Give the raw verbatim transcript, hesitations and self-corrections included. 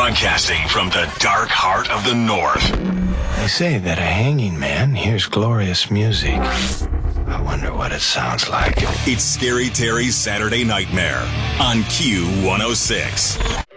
Broadcasting from the dark heart of the North. They say that a hanging man hears glorious music. I wonder what it sounds like. It's Scary Terry's Saturday Nightmare on Q one oh six.